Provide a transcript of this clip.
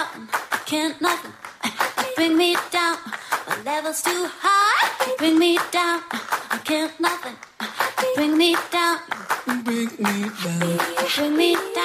I can't nothing. Bring me down, my level's too high. Bring me down, I can't nothing. Bring me down, bring me down, bring me down.